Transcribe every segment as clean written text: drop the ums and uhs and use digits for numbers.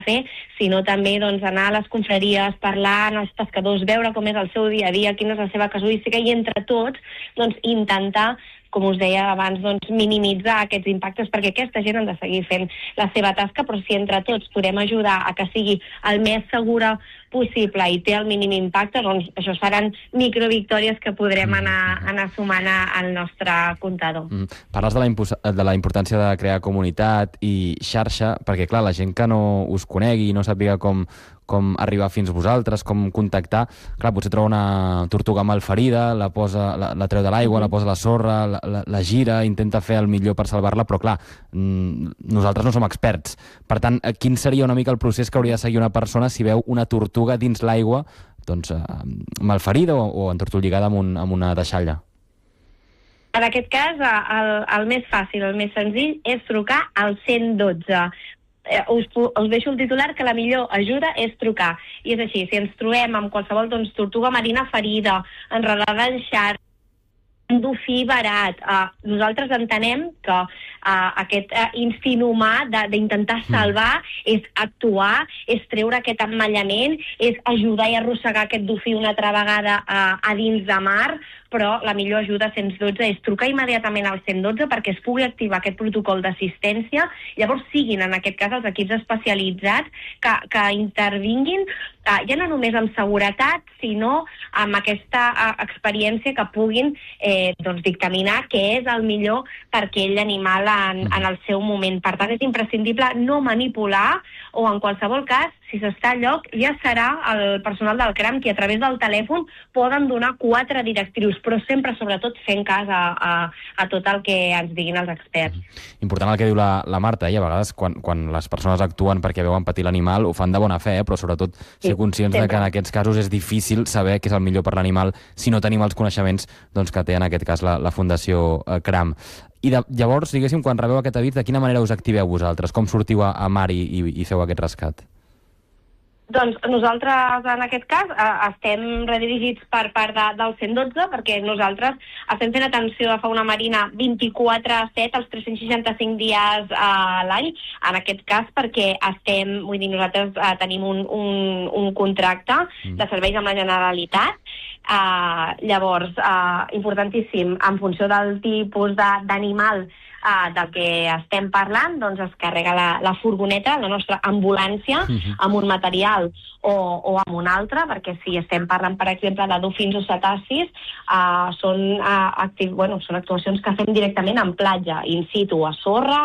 fer, sinó també doncs, anar a les confraries, parlar amb els pescadors, veure com és el seu dia a dia, quina és la seva casuística, i entre tots doncs, intentar, com us deia abans, doncs, minimitzar aquests impactes, perquè aquesta gent han de seguir fent la seva tasca, però si entre tots podem ajudar a que sigui el més segura possible i té el mínim impacte, doncs això seran microvictòries que podrem anar sumant al nostre comptador. Parles de la importància de crear comunitat i xarxa, perquè clar, la gent que no us conegui i no sàpiga com arribar fins a vosaltres, com contactar, clar, potser troba una tortuga malferida, la treu de l'aigua, la posa a la sorra, la gira, intenta fer el millor per salvar-la, però clar, nosaltres no som experts. Per tant, quin seria una mica el procés que hauria de seguir una persona si veu una tortuga dins l'aigua, doncs, malferida o entortolligada amb una deixalla? En aquest cas, el més fàcil, el més senzill, és trucar al 112. Us deixo el titular que la millor ajuda és trucar. I és així, si ens trobem amb qualsevol tortuga marina ferida, enredada en xarxa, un dofí varat, nosaltres entenem que aquest instint humà d'intentar salvar és actuar, és treure aquest emmallament, és ajudar i arrossegar aquest dofí una altra vegada a dins de mar, però la millor ajuda 112 és trucar immediatament al 112 perquè es pugui activar aquest protocol d'assistència. Llavors siguin, en aquest cas, els equips especialitzats que intervinguin ja no només amb seguretat, sinó amb aquesta experiència que puguin dictaminar què és el millor per aquell animal en el seu moment. Per tant, és imprescindible no manipular o, en qualsevol cas, si s'està a lloc, ja serà el personal del CRAM qui a través del telèfon poden donar 4 directrius, però sempre, sobretot, fent cas a tot el que ens diguin els experts. Important el que diu la Marta, i a vegades quan les persones actuen perquè veuen patir l'animal ho fan de bona fe, però sobretot ser conscients de que en aquests casos és difícil saber què és el millor per l'animal si no tenim els coneixements que té en aquest cas la Fundació CRAM. I llavors, diguéssim, quan rebeu aquest avís, de quina manera us activeu vosaltres? Com sortiu a mar i feu aquest rescat? Doncs nosaltres, en aquest cas, estem redirigits per part del 112 perquè nosaltres estem fent atenció a fauna marina 24/7 els 365 dies a l'any. En aquest cas, perquè nosaltres tenim un contracte de serveis amb la Generalitat. Llavors, importantíssim, en funció del tipus d'animal del que estem parlant, doncs es carrega la furgoneta, la nostra ambulància, amb un material o amb un altre, perquè si estem parlant, per exemple, de dofins o cetacis, són actuacions que fem directament en platja, in situ, a sorra,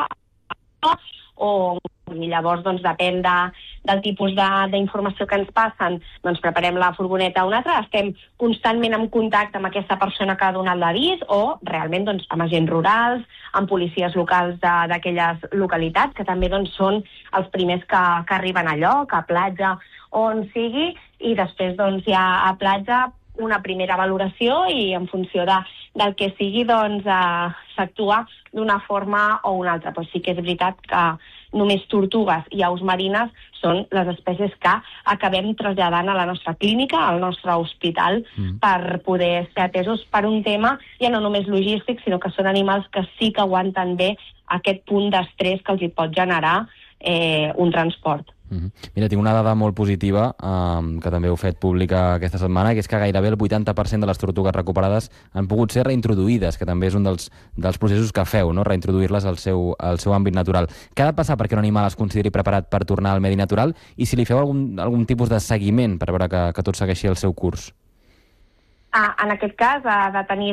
i llavors depèn del tipus d'informació que ens passen, doncs preparem la furgoneta a una altra, estem constantment en contacte amb aquesta persona que ha donat l'avís o realment amb agents rurals, amb policies locals d'aquelles localitats, que també són els primers que arriben a lloc, a platja, on sigui, i després ja a platja una primera valoració i en funció del que sigui s'actua d'una forma o una altra. Però sí que és veritat que només tortugues i aus marines són les espècies que acabem traslladant a la nostra clínica, al nostre hospital, per poder ser atesos per un tema ja no només logístic, sinó que són animals que sí que aguanten bé aquest punt d'estrès que els hi pot generar un transport. Mira, tinc una dada molt positiva que també heu fet pública aquesta setmana, que és que gairebé el 80% de les tortugues recuperades han pogut ser reintroduïdes, que també és un dels processos que feu, no? Reintroduir-les al seu àmbit natural. Què ha de passar perquè un animal es consideri preparat per tornar al medi natural i si li feu algun tipus de seguiment per veure que tot segueixi el seu curs? En aquest cas, ha de tenir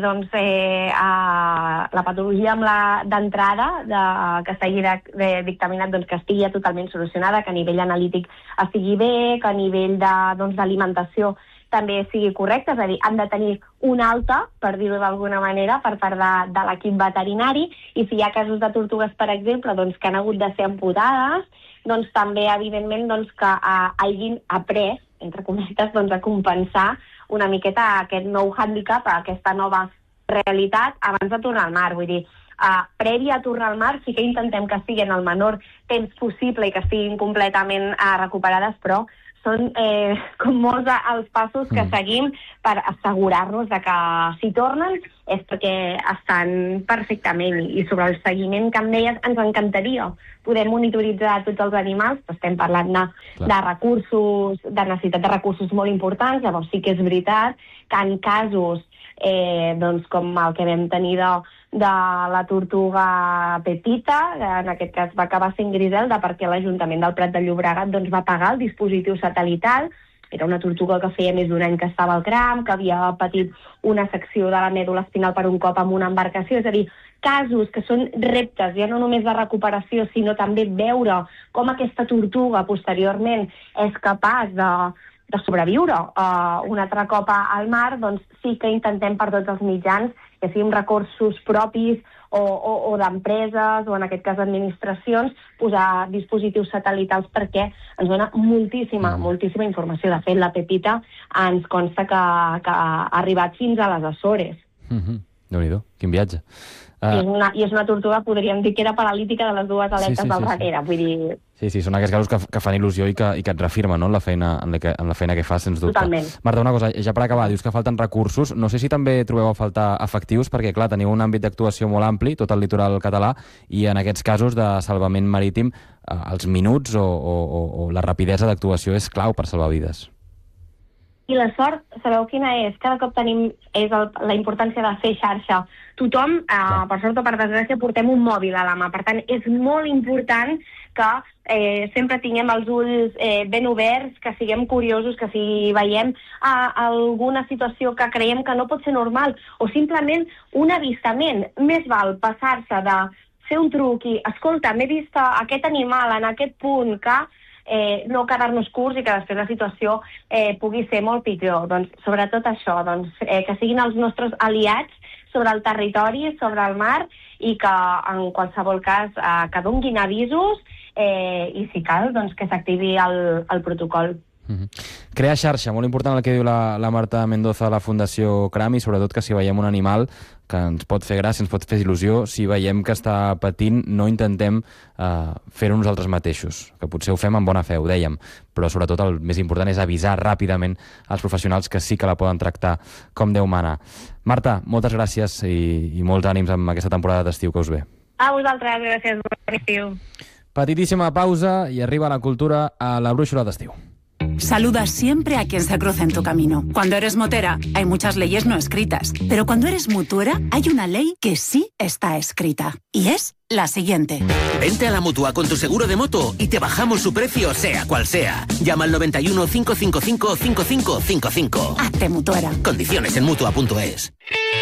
la patologia d'entrada que s'hagi dictaminat que estigui totalment solucionada, que a nivell analític estigui bé, que a nivell d'alimentació també sigui correcte, és a dir, han de tenir una alta, per dir-ho d'alguna manera, per part de l'equip veterinari, i si hi ha casos de tortugues, per exemple, que han hagut de ser amputades, també, evidentment, que hagin après, entre cometes, a compensar una miqueta aquest nou hàndicap, aquesta nova realitat, abans de tornar al mar. Vull dir, previ a tornar al mar sí que intentem que estiguin el menor temps possible i que estiguin completament recuperades, però són com molts els passos que seguim per assegurar-nos de que si tornen és perquè estan perfectament. I sobre el seguiment que em deies, ens encantaria poder monitoritzar tots els animals, però estem parlant de recursos, de necessitat de recursos molt importants. Llavors sí que és veritat que en casos doncs com el que vam tenir de la tortuga Pepita, en aquest cas va acabar sent Griselda perquè l'Ajuntament del Prat de Llobregat doncs, va pagar el dispositiu satelital. Era una tortuga que feia més d'un any que estava al CRAM, que havia patit una secció de la mèdula espinal per un cop amb una embarcació. És a dir, casos que són reptes, ja no només de recuperació, sinó també veure com aquesta tortuga posteriorment és capaç de sobreviure un altre cop al mar, doncs sí que intentem per tots els mitjans, que siguin recursos propis o d'empreses, o en aquest cas administracions, posar dispositius satelitals perquè ens dona moltíssima informació. De fet, la Pepita ens consta que ha arribat fins a les Açores. Déu-n'hi-do, quin viatge. I és una tortuga, podríem dir que era paralítica de les dues aletes del darrere. Vull dir... Sí, són aquests casos que fan il·lusió i que et reafirmen, no?, en la feina que fas, sens dubte. Totalment. Marta, una cosa, ja per acabar, dius que falten recursos. No sé si també trobeu a faltar efectius, perquè, clar, teniu un àmbit d'actuació molt ampli, tot el litoral català, i en aquests casos de salvament marítim, els minuts o la rapidesa d'actuació és clau per salvar vides. I la sort, sabeu quina és? Cada cop tenim la importància de fer xarxa. Tothom, per sort o per desgràcia, portem un mòbil a la mà. Per tant, és molt important que sempre tinguem els ulls ben oberts, que siguem curiosos, que si veiem alguna situació que creiem que no pot ser normal, o simplement un avistament. Més val passar-se de fer un truc i, escolta, m'he vist aquest animal en aquest punt que... no quedar-nos curts i que després la situació pugui ser molt pitjor. Doncs, sobretot això, que siguin els nostres aliats sobre el territori, sobre el mar, i que en qualsevol cas que donguin avisos i si cal doncs, que s'activi el protocol. Crear xarxa, molt important el que diu la Marta Mendoza de la Fundació CRAM, i sobretot que si veiem un animal que ens pot fer gràcia, ens pot fer il·lusió, si veiem que està patint, no intentem fer-ho nosaltres mateixos, que potser ho fem amb bona fe, ho dèiem, però sobretot el més important és avisar ràpidament als professionals que sí que la poden tractar com Déu mana. Marta, moltes gràcies i molts ànims amb aquesta temporada d'estiu que us ve. A vosaltres, gràcies, bon estiu. Petitíssima pausa i arriba la cultura a la brúixola d'estiu. Saluda siempre a quien se cruza en tu camino. Cuando eres motera, hay muchas leyes no escritas. Pero cuando eres mutuera, hay una ley que sí está escrita. Y es la siguiente. Vente a la Mutua con tu seguro de moto y te bajamos su precio, sea cual sea. Llama al 91 555 5555. Hazte mutuera. Condiciones en Mutua.es.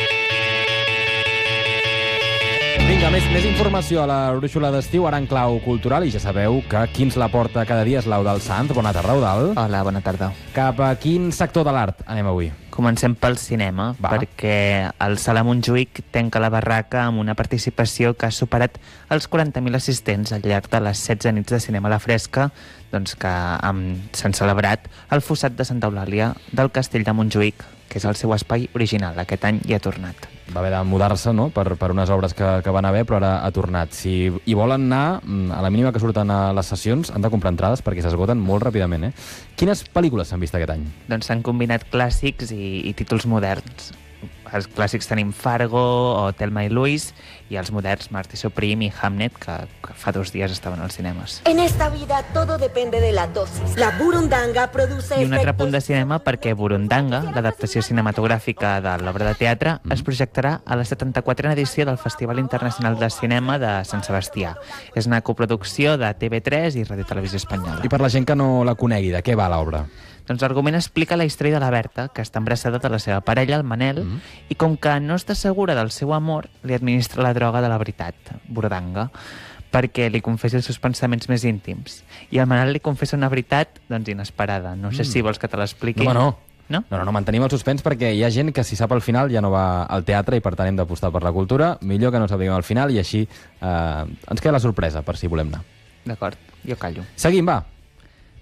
Vinga, més informació a la brúixola d'estiu, ara en clau cultural, i ja sabeu que qui ens la porta cada dia és l'Eudald Sanz. Bona tarda, Eudald. Hola, bona tarda. Cap a quin sector de l'art anem avui? Comencem pel cinema, perquè el Sala Montjuïc tanca la barraca amb una participació que ha superat els 40.000 assistents al llarg de les 16 nits de cinema a la fresca, doncs que s'han celebrat al fossat de Santa Eulàlia del Castell de Montjuïc, que és el seu espai original. Aquest any hi ha tornat. Va haver de mudar-se, no?, per unes obres que van haver, però ara ha tornat. Si hi volen anar, a la mínima que surten a les sessions, han de comprar entrades perquè s'esgoten molt ràpidament, Quines pel·lícules s'han vist aquest any? Doncs s'han combinat clàssics i títols moderns. Els clàssics tenim Fargo o Thelma i Louise, i els moderns Marty Supreme i Hamnet, que fa 2 dies estaven als cinemes. En esta vida todo depende de la dosis. La burundanga produce I un altre punt de cinema perquè Burundanga, l'adaptació cinematogràfica de l'obra de teatre, es projectarà a la 74a edició del Festival Internacional de Cinema de Sant Sebastià. És una coproducció de TV3 i Radio Televisió Espanyola. I per la gent que no la conegui, de què va l'obra? Doncs l'argument explica la història de la Berta, que està embarassada de la seva parella, el Manel, i com que no està segura del seu amor, li administra la droga de la veritat, Burundanga, perquè li confessi els seus pensaments més íntims. I el Manel li confessa una veritat, doncs, inesperada. No sé si vols que te l'expliqui. No. No? No, mantenim el suspens perquè hi ha gent que si sap el final ja no va al teatre i per tant hem d'apostar per la cultura. Millor que no sapiguem el final i així ens queda la sorpresa per si volem anar. D'acord, jo callo. Seguim, va.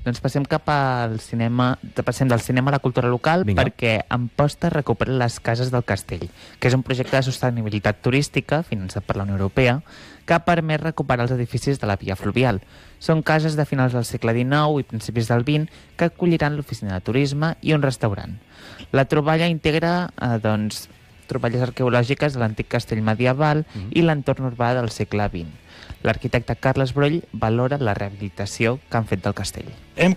Doncs passem passem del cinema a la cultura local. Vinga. Perquè Amposta recupera les cases del castell, que és un projecte de sostenibilitat turística finançat per la Unió Europea que ha permès recuperar els edificis de la via fluvial. Són cases de finals del segle XIX i principis del XX que acolliran l'oficina de turisme i un restaurant. La troballa integra troballes arqueològiques de l'antic castell medieval i l'entorn urbà del segle XX. L'arquitecte Carles Broll valora la rehabilitació que han fet del castell. Hem